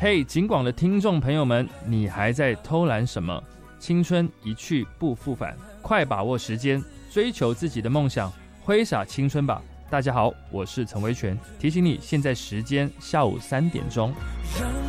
嘿，警广的听众朋友们，你还在偷懒什么？青春一去不复返，快把握时间，追求自己的梦想，挥洒青春吧！大家好，我是陈维全，提醒你，现在时间下午3点钟。